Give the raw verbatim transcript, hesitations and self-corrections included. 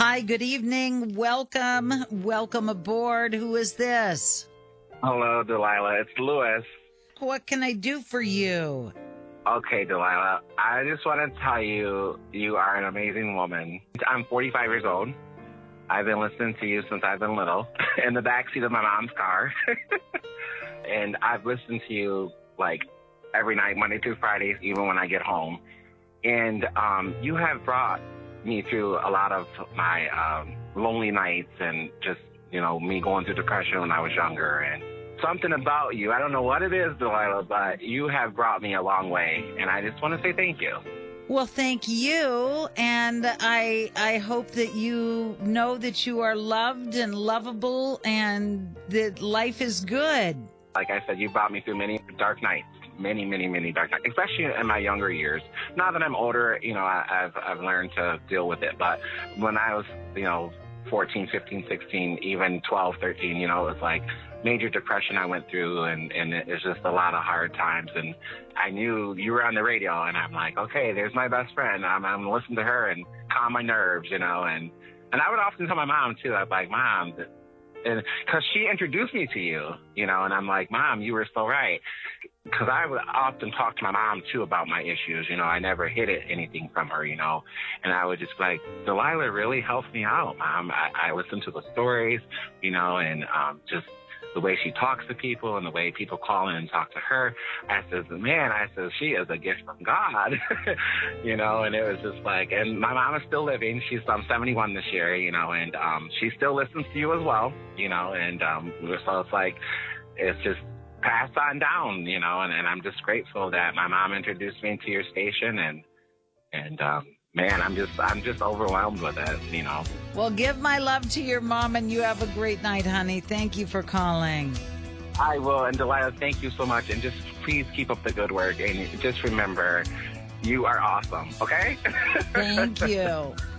Hi, good evening. Welcome. Welcome aboard. Who is this? Hello, Delilah. It's Lewis. What can I do for you? Okay, Delilah. I just want to tell you, you are an amazing woman. I'm forty-five years old. I've been listening to you since I've been little, in the backseat of my mom's car. And I've listened to you, like, every night, Monday through Friday, even when I get home. And um, you have brought me through a lot of my um, lonely nights and just, you know, me going through depression when I was younger. And something about you, I don't know what it is, Delilah, but you have brought me a long way. And I just want to say thank you. Well, thank you. And I I hope that you know that you are loved and lovable and that life is good. Like I said, you brought me through many dark nights. Many, many, many dark nights, especially in my younger years. Now that I'm older, you know, I, I've I've learned to deal with it. But when I was, you know, fourteen, fifteen, sixteen, even twelve, thirteen, you know, it was like major depression I went through, and, and it was just a lot of hard times. And I knew you were on the radio, and I'm like, okay, there's my best friend. I'm, I'm going to listen to her and calm my nerves, you know. And, and I would often tell my mom, too. I'd be like, Mom, and because she introduced me to you, you know, and I'm like, Mom, you were so right. Because I would often talk to my mom, too, about my issues. You know, I never hid it, anything from her, you know. And I would just be like, Delilah really helps me out, Mom. I, I listen to the stories, you know, and um, just the way she talks to people and the way people call in and talk to her. I says, man, I says, she is a gift from God, you know. And it was just like, and my mom is still living. She's um, seventy-one this year, you know, and um, she still listens to you as well, you know. And um, so it's like, it's just pass on down, you know, and, and I'm just grateful that my mom introduced me to your station, and and um, man, I'm just I'm just overwhelmed with it, you know. Well, give my love to your mom, and you have a great night, honey. Thank you for calling. I will, and Delilah, thank you so much, and just please keep up the good work, and just remember, you are awesome, okay? Thank you.